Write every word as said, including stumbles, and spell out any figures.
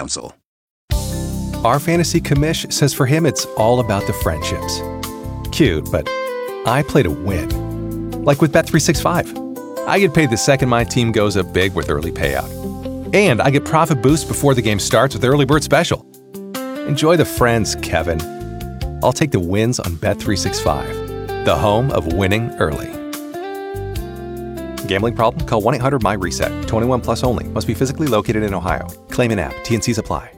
Council. Our fantasy commish says for him it's all about the friendships. Cute, but I play to win. Like with Bet three sixty-five. I get paid the second my team goes up big with early payout. And I get profit boost before the game starts with Early Bird Special. Enjoy the friends, Kevin. I'll take the wins on Bet three sixty-five, the home of winning early. Gambling problem? Call one eight hundred M Y RESET. twenty-one plus only. Must be physically located in Ohio. Claim in app. T N Cs apply.